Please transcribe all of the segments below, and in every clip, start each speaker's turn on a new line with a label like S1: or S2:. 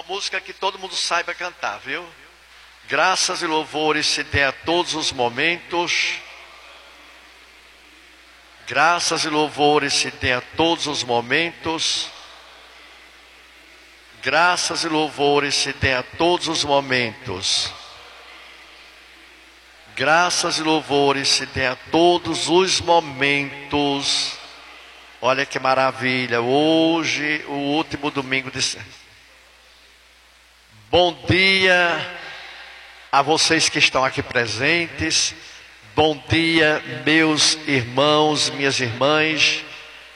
S1: uma música que todo mundo saiba cantar, viu? Graças e louvores se dê a todos os momentos. Graças e louvores se dê a todos os momentos. Graças e louvores se dê a todos os momentos. Graças e louvores se dê a todos os momentos. Olha que maravilha, hoje, o último domingo de... Bom dia a vocês que estão aqui presentes. Bom dia, meus irmãos, minhas irmãs,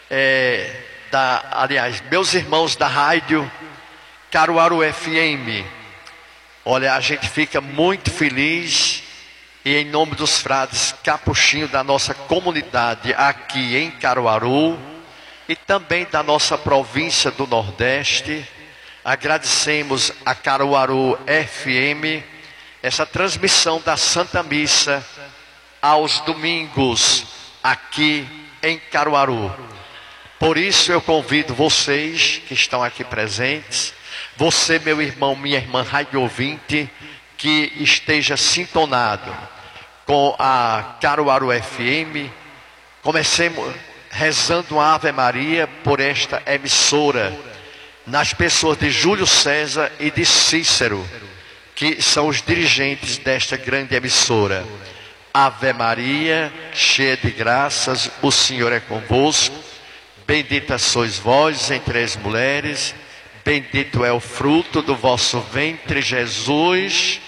S1: meus irmãos da rádio Caruaru FM. Olha, a gente fica muito feliz e em nome dos frades capuchinhos da nossa comunidade aqui em Caruaru e também da nossa província do Nordeste, agradecemos a Caruaru FM essa transmissão da Santa Missa aos domingos aqui em Caruaru. Por isso eu convido vocês que estão aqui presentes, você, meu irmão, minha irmã, rádio ouvinte, que esteja sintonado com a Caruaru FM. Comecemos rezando uma Ave Maria por esta emissora, nas pessoas de Júlio César e de Cícero, que são os dirigentes desta grande emissora. Ave Maria, cheia de graças, o Senhor é convosco. Bendita sois vós entre as mulheres, bendito é o fruto do vosso ventre, Jesus.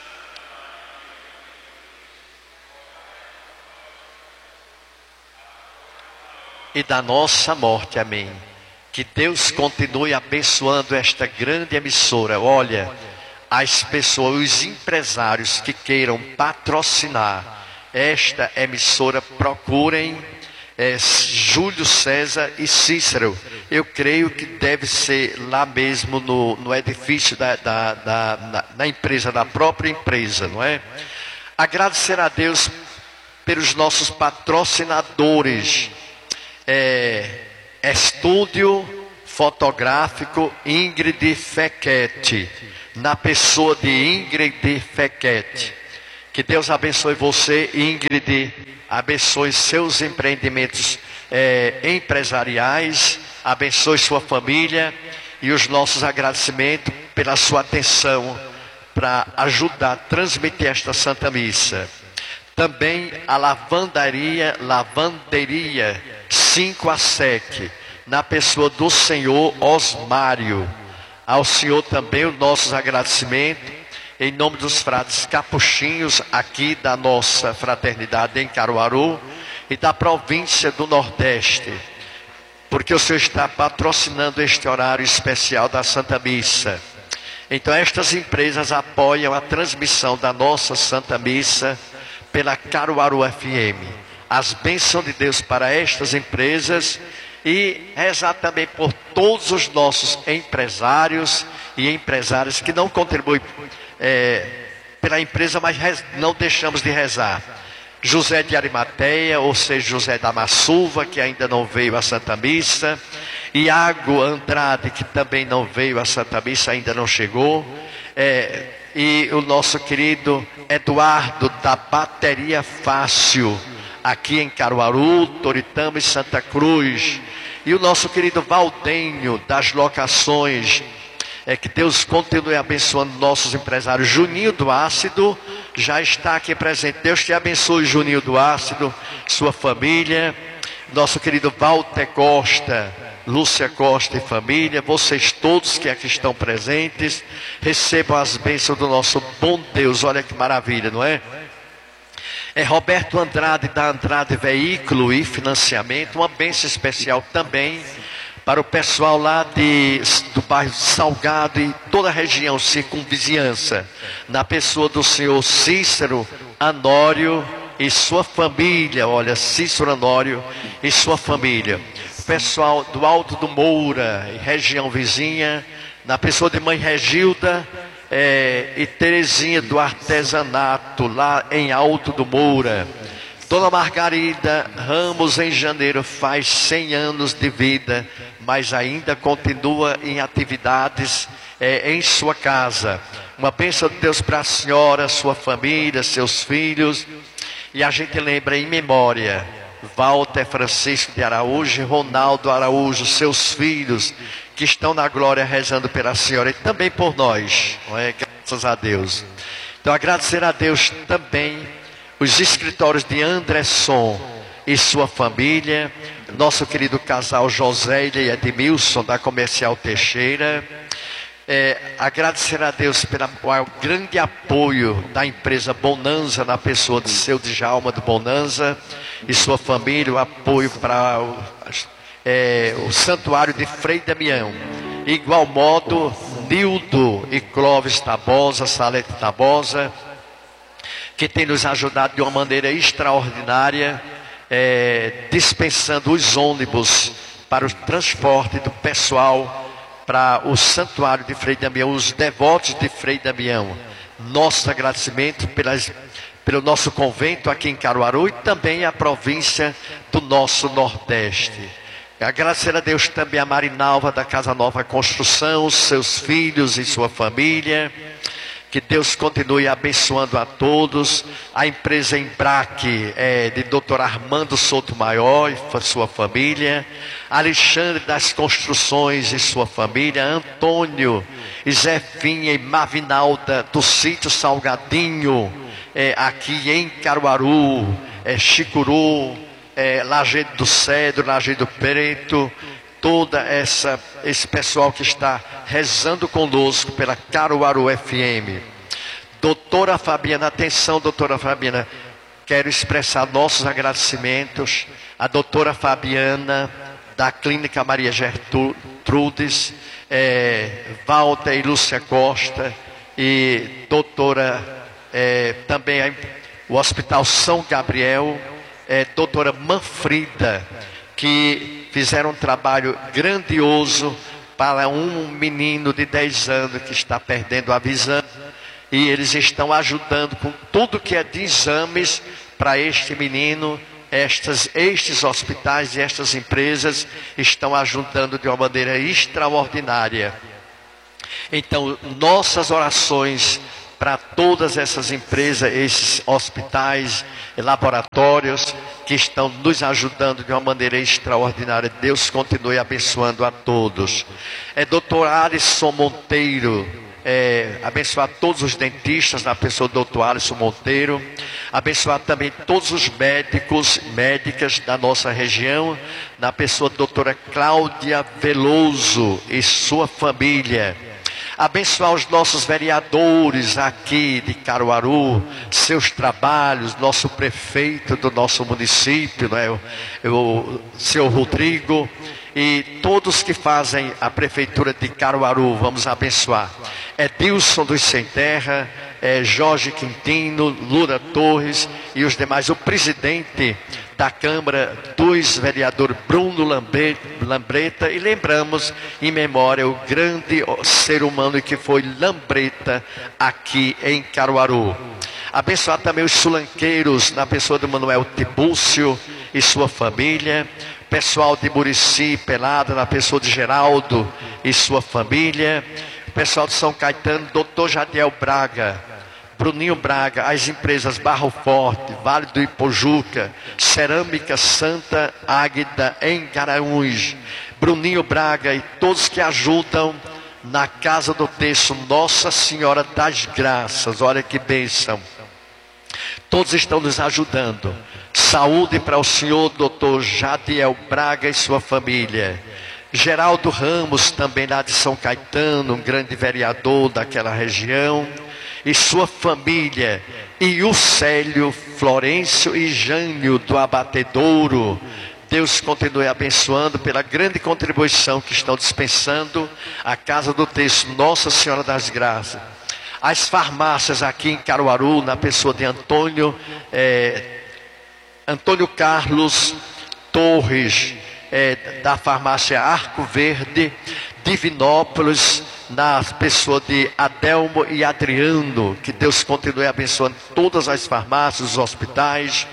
S1: E da nossa morte, amém. Que Deus continue abençoando esta grande emissora. Olha, as pessoas, os empresários que queiram patrocinar esta emissora, procurem Júlio César e Cícero. Eu creio que deve ser lá mesmo no edifício da empresa, da própria empresa, não é? Agradecer a Deus pelos nossos patrocinadores. Estúdio fotográfico Ingrid Fequete, na pessoa de Ingrid Fequete. Que Deus abençoe você, Ingrid, abençoe seus empreendimentos empresariais, abençoe sua família e os nossos agradecimentos pela sua atenção para ajudar a transmitir esta Santa Missa. Também a lavanderia 5 a 7, na pessoa do senhor Osmário. Ao senhor também os nossos agradecimentos, em nome dos frades capuchinhos aqui da nossa fraternidade em Caruaru e da província do Nordeste, porque o senhor está patrocinando este horário especial da Santa Missa. Então estas empresas apoiam a transmissão da nossa Santa Missa pela Caruaru FM. As bênçãos de Deus para estas empresas e rezar também por todos os nossos empresários e empresárias que não contribuem pela empresa, mas não deixamos de rezar. José de Arimateia, ou seja, José da Massuva, que ainda não veio à Santa Missa. Iago Andrade, que também não veio à Santa Missa, ainda não chegou. E o nosso querido Eduardo da Bateria Fácil, aqui em Caruaru, Toritama e Santa Cruz. E o nosso querido Valdenho das Locações. Que Deus continue abençoando nossos empresários. Juninho do Ácido já está aqui presente. Deus te abençoe, Juninho do Ácido, sua família. Nosso querido Walter Costa, Lúcia Costa e família. Vocês todos que aqui estão presentes, recebam as bênçãos do nosso bom Deus. Olha que maravilha, não é? Roberto Andrade, da Andrade Veículo e Financiamento. Uma bênção especial também para o pessoal lá do bairro Salgado e toda a região circunvizinhança, na pessoa do senhor Cícero Anório e sua família. Olha, Cícero Anório e sua família. O pessoal do Alto do Moura e região vizinha, na pessoa de mãe Regilda e Terezinha do Artesanato, lá em Alto do Moura. Dona Margarida Ramos, em janeiro, faz 100 anos de vida, mas ainda continua em atividades em sua casa. Uma bênção de Deus para a senhora, sua família, seus filhos. E a gente lembra em memória Walter Francisco de Araújo e Ronaldo Araújo, seus filhos, que estão na glória rezando pela senhora e também por nós, não é? Graças a Deus. Então agradecer a Deus também os escritórios de Andresson e sua família, nosso querido casal Josélia e Edmilson da Comercial Teixeira. Agradecer a Deus pelo grande apoio da empresa Bonanza, na pessoa de seu Djalma do Bonanza e sua família, o apoio para o Santuário de Frei Damião. Igual modo, Nildo e Clóvis Tabosa, Salete Tabosa, que tem nos ajudado de uma maneira extraordinária, dispensando os ônibus para o transporte do pessoal para o Santuário de Frei Damião, os devotos de Frei Damião. Nosso agradecimento pelo nosso convento aqui em Caruaru e também a província do nosso Nordeste. Agradecer a Deus também a Marinalva da Casa Nova Construção, seus filhos e sua família. Que Deus continue abençoando a todos. A empresa Embraque de Dr. Armando Sotomayor e sua família. Alexandre das Construções e sua família. Antônio e Zefinha e Mavinalda do Sítio Salgadinho, aqui em Caruaru, Chicuru, Lajeado do Cedro, Lajeado Preto. Toda esse pessoal que está rezando conosco pela Caruaru FM. Doutora Fabiana, atenção, doutora Fabiana, quero expressar nossos agradecimentos à doutora Fabiana da Clínica Maria Gertrudes, Walter e Lúcia Costa, e doutora também o Hospital São Gabriel, doutora Manfrida, que fizeram um trabalho grandioso para um menino de 10 anos que está perdendo a visão. E eles estão ajudando com tudo que é de exames para este menino. Estes hospitais e estas empresas estão ajudando de uma maneira extraordinária. Então, nossas orações para todas essas empresas, esses hospitais e laboratórios que estão nos ajudando de uma maneira extraordinária. Deus continue abençoando a todos. Doutor Alisson Monteiro, abençoar todos os dentistas na pessoa do doutor Alisson Monteiro. Abençoar também todos os médicos, médicas da nossa região, na pessoa da doutora Cláudia Veloso e sua família. Abençoar os nossos vereadores aqui de Caruaru, seus trabalhos, nosso prefeito do nosso município, né, o senhor Rodrigo, e todos que fazem a prefeitura de Caruaru, vamos abençoar. Edilson dos Sem Terra, Jorge Quintino, Lura Torres e os demais, o presidente da Câmara dos Vereadores Bruno Lambreta, e lembramos em memória o grande ser humano que foi Lambreta aqui em Caruaru. Abençoar também os sulanqueiros, na pessoa do Manuel Tibúcio e sua família. Pessoal de Murici, Pelada, na pessoa de Geraldo e sua família. Pessoal de São Caetano, doutor Jadiel Braga, Bruninho Braga, as empresas Barro Forte, Vale do Ipojuca, Cerâmica Santa Águida em Garanhuns, Bruninho Braga e todos que ajudam na Casa do Terço Nossa Senhora das Graças. Olha que bênção. Todos estão nos ajudando. Saúde para o senhor doutor Jadiel Braga e sua família. Geraldo Ramos, também lá de São Caetano, um grande vereador daquela região, e sua família. E o Célio, Florencio e Jânio do Abatedouro. Deus continue abençoando pela grande contribuição que estão dispensando à Casa do Terço Nossa Senhora das Graças. As farmácias aqui em Caruaru, na pessoa de Antônio Carlos Torres, da farmácia Arco Verde, Divinópolis, na pessoa de Adelmo e Adriano. Que Deus continue abençoando todas as farmácias, os hospitais,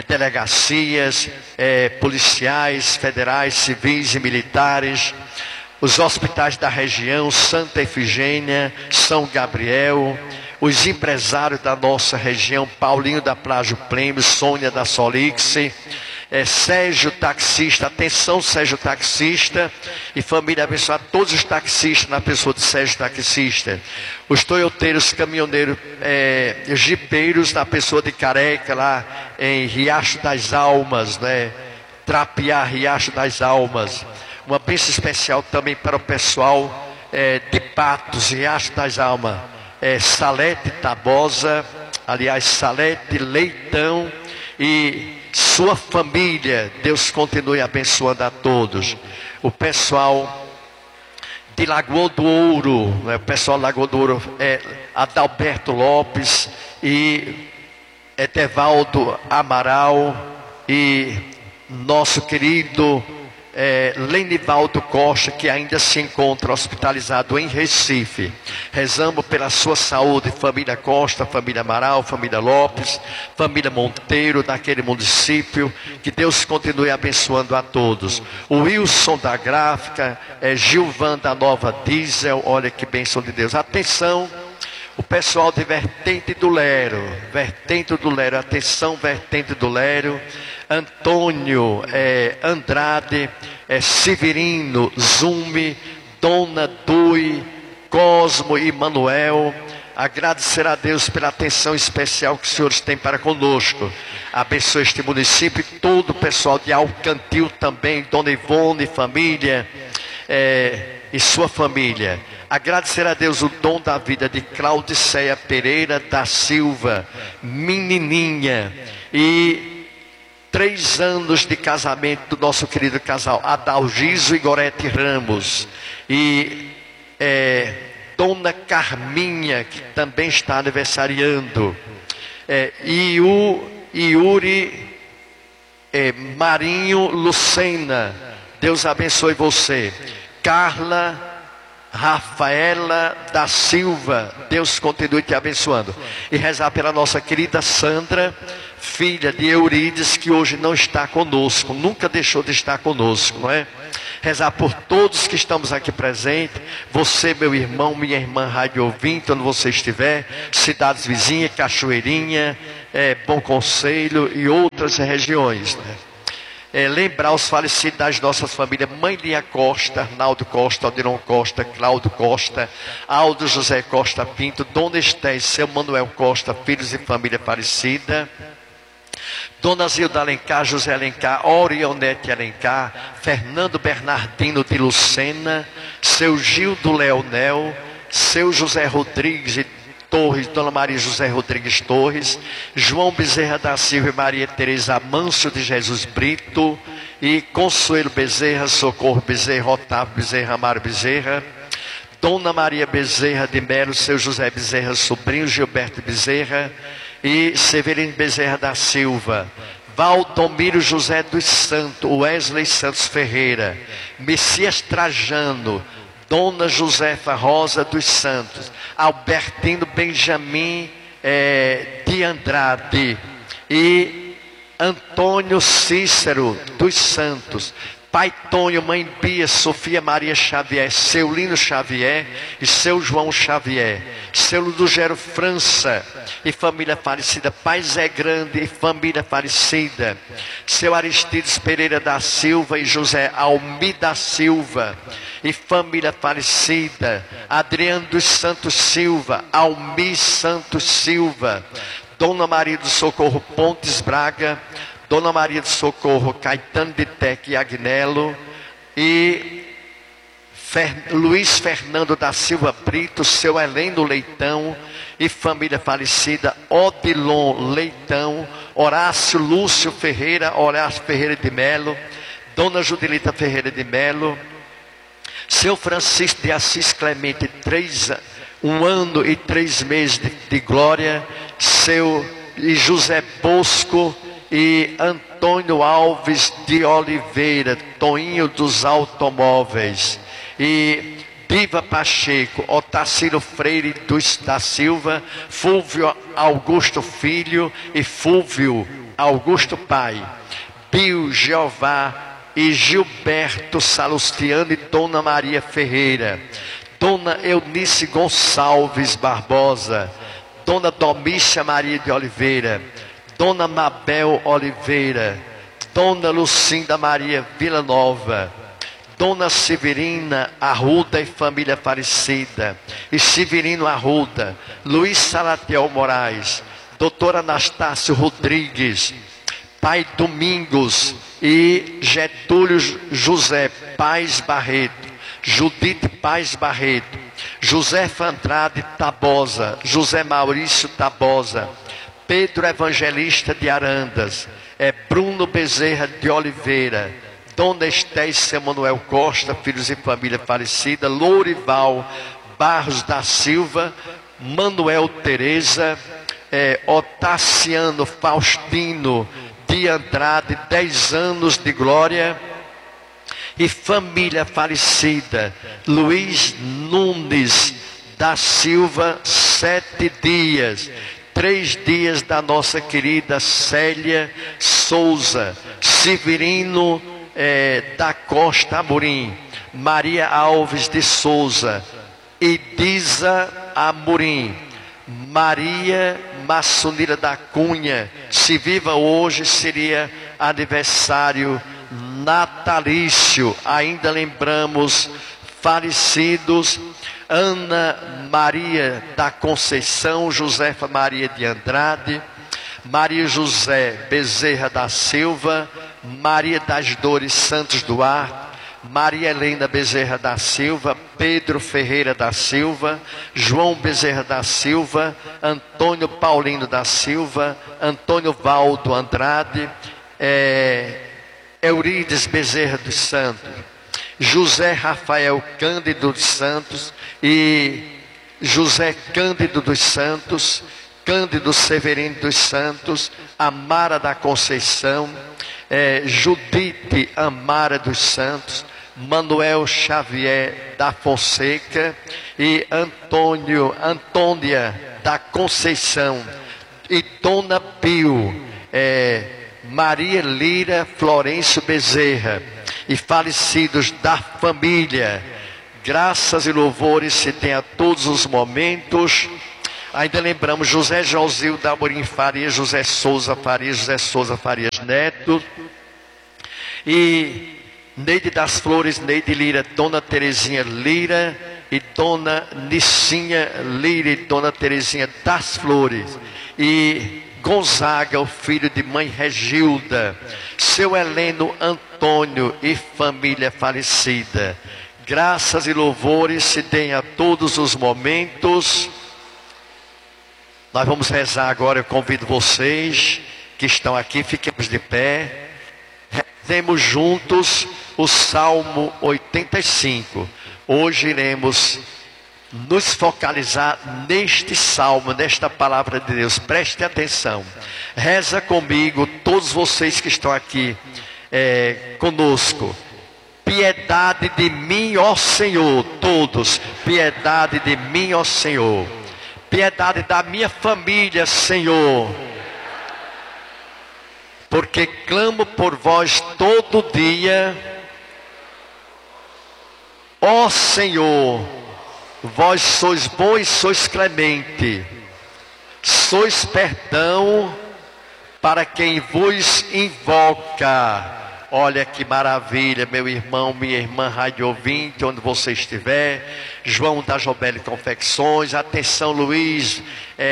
S1: delegacias, policiais, federais, civis e militares. os hospitais da região, Santa Efigênia, São Gabriel, os empresários da nossa região, Paulinho da Plágio Plêmio, Sônia da Solix, Sérgio taxista, atenção Sérgio taxista e família abençoada, todos os taxistas na pessoa de Sérgio taxista, os toyoteiros, caminhoneiros, jipeiros na pessoa de Careca lá em Riacho das Almas, né? Trapiá, Riacho das Almas. Uma bênção especial também para o pessoal de Patos, Riacho das Almas, Salete Tabosa, aliás Salete Leitão e sua família. Deus continue abençoando a todos. O pessoal de Lagoa do Ouro, né? O pessoal de Lagoa do Ouro, Adalberto Lopes e Etevaldo Amaral e nosso querido Lenivaldo Costa, que ainda se encontra hospitalizado em Recife. Rezamos pela sua saúde, família Costa, família Amaral, família Lopes, família Monteiro, daquele município. Que Deus continue abençoando a todos. O Wilson da Gráfica, Gilvan da Nova Diesel, olha que bênção de Deus. Atenção, o pessoal de Vertente do Lero, atenção, Vertente do Lero, Antônio Andrade, Severino, Zume, Dona Dui, Cosmo e Manuel. Agradecer a Deus pela atenção especial que os senhores têm para conosco. Abençoe este município e todo o pessoal de Alcantil também, Dona Ivone, família e sua família. Agradecer a Deus o dom da vida de Claudiceia Pereira da Silva, menininha, e 3 anos de casamento do nosso querido casal Adalgiso e Gorete Ramos, e Dona Carminha, que também está aniversariando, e o Yuri Marinho Lucena. Deus abençoe você. Carla Rafaela da Silva, Deus continue te abençoando. E rezar pela nossa querida Sandra, filha de Eurides, que hoje não está conosco, nunca deixou de estar conosco, não é? Rezar por todos que estamos aqui presentes, você, meu irmão, minha irmã, rádio ouvinte, onde você estiver, cidades vizinhas, Cachoeirinha, Bom Conselho e outras regiões, né? Lembrar os falecidos das nossas famílias: Mãe Lia Costa, Arnaldo Costa, Aldiron Costa, Cláudio Costa, Aldo José Costa Pinto, Dona Estés, seu Manuel Costa, filhos e família falecida, Dona Zilda Alencar, José Alencar, Orionete Alencar, Fernando Bernardino de Lucena, seu Gildo Leonel, seu José Rodrigues e Torres, Dona Maria José Rodrigues Torres, João Bezerra da Silva e Maria Teresa Manso de Jesus Brito, e Consuelo Bezerra, Socorro Bezerra, Otávio Bezerra, Amaro Bezerra, Dona Maria Bezerra de Melo, seu José Bezerra Sobrinho, Gilberto Bezerra e Severino Bezerra da Silva, Valdomiro José dos Santos, Wesley Santos Ferreira, Messias Trajano, Dona Josefa Rosa dos Santos, Albertino Benjamin de Andrade e Antônio Cícero dos Santos, Pai Tonho, Mãe Bia, Sofia Maria Xavier, seu Lino Xavier e seu João Xavier, seu Ludogero França e família falecida, Pai Zé Grande e família falecida, seu Aristides Pereira da Silva e José Almi da Silva e família falecida, Adriano dos Santos Silva, Almi Santos Silva, Dona Maria do Socorro Pontes Braga, Dona Maria do Socorro Caetano de Teque e Agnello e Luiz Fernando da Silva Brito, seu Heleno Leitão e família falecida, Odilon Leitão, Horácio Lúcio Ferreira, Horácio Ferreira de Melo, Dona Judilita Ferreira de Melo, seu Francisco de Assis Clemente, 1 ano e 3 meses de glória, seu e José Bosco e Antônio Alves de Oliveira, Toinho dos Automóveis, e Diva Pacheco, Otacílio Freire da Silva, Fúvio Augusto Filho e Fúvio Augusto Pai, Bio Jeová e Gilberto Salustiano e Dona Maria Ferreira, Dona Eunice Gonçalves Barbosa, Dona Domícia Maria de Oliveira, Dona Mabel Oliveira, Dona Lucinda Maria Villanova, Dona Severina Arruda e família Aparecida, e Severino Arruda, Luiz Salatiel Moraes, Doutora Anastácio Rodrigues, Pai Domingos e Getúlio José Paz Barreto, Judite Paz Barreto, José Andrade Tabosa, José Maurício Tabosa, Pedro Evangelista de Arandas, Bruno Bezerra de Oliveira, Dona Estécia Manuel Costa, filhos e família falecida, Lourival Barros da Silva, Manuel Tereza, Otaciano Faustino de Andrade, 10 anos de glória, e família falecida, Luiz Nunes da Silva, 7 dias, 3 dias da nossa querida Célia Souza, Severino da Costa Amorim, Maria Alves de Souza, Ediza Amorim, Maria Maçonira da Cunha, se viva hoje seria aniversário natalício. Ainda lembramos falecidos: Ana Maria da Conceição, Josefa Maria de Andrade, Maria José Bezerra da Silva, Maria das Dores Santos Duarte, Maria Helena Bezerra da Silva, Pedro Ferreira da Silva, João Bezerra da Silva, Antônio Paulino da Silva, Antônio Valdo Andrade, Eurides Bezerra dos Santos, José Rafael Cândido dos Santos e José Cândido dos Santos, Cândido Severino dos Santos, Amara da Conceição, Judite Amara dos Santos, Manuel Xavier da Fonseca e Antônia da Conceição e Dona Pio, Maria Lira Florencio Bezerra e falecidos da família. Graças e louvores se tem a todos os momentos. Ainda lembramos José Josildo da Amorim Farias, José Souza Farias Neto, e Neide das Flores, Neide Lira, Dona Terezinha Lira e Dona Nicinha Lira e Dona Terezinha das Flores, e Gonzaga, o filho de mãe Regilda, seu Heleno Antônio e família falecida. Graças e louvores se deem a todos os momentos. Nós vamos rezar agora. Eu convido vocês que estão aqui, fiquemos de pé. Rezemos juntos o Salmo 85. Hoje iremos nos focalizar neste salmo, nesta palavra de Deus. Preste atenção. Reza comigo, todos vocês que estão aqui conosco. Piedade de mim, ó Senhor. Todos, piedade de mim, ó Senhor. Piedade da minha família, Senhor, porque clamo por vós todo dia. Ó Senhor, vós sois bom e sois clemente, sois perdão para quem vos invoca. Olha que maravilha, meu irmão, minha irmã, rádio ouvinte, onde você estiver. João da Jobele Confecções, atenção Luiz,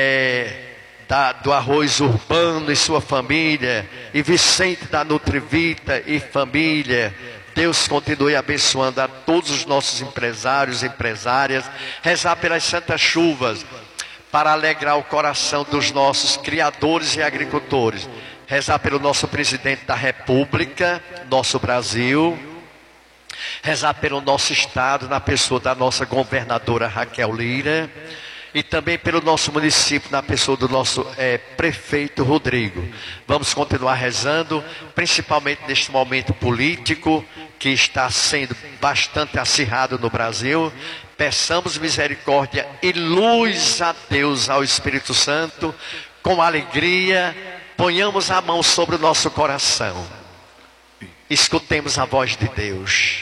S1: do Arroz Urbano e sua família, e Vicente da Nutrivita e família. Deus continue abençoando a todos os nossos empresários e empresárias. Rezar pelas santas chuvas, para alegrar o coração dos nossos criadores e agricultores. Rezar pelo nosso presidente da República, nosso Brasil. Rezar pelo nosso estado, na pessoa da nossa governadora Raquel Lira. E também pelo nosso município, na pessoa do nosso prefeito Rodrigo. Vamos continuar rezando, principalmente neste momento político, que está sendo bastante acirrado no Brasil. Peçamos misericórdia e luz a Deus, ao Espírito Santo, com alegria. Ponhamos a mão sobre o nosso coração. escutemos a voz de Deus.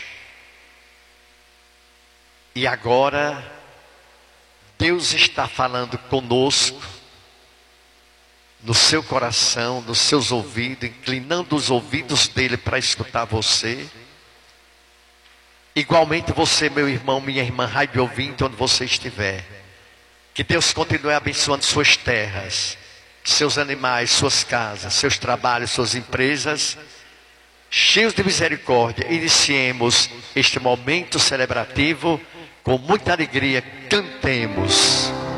S1: E agora, Deus está falando conosco, no seu coração, nos seus ouvidos, inclinando os ouvidos dele para escutar você. Igualmente você, meu irmão, minha irmã, rádio ouvinte, onde você estiver. Que Deus continue abençoando suas terras, seus animais, suas casas, seus trabalhos, suas empresas, cheios de misericórdia. Iniciemos este momento celebrativo com muita alegria. Cantemos.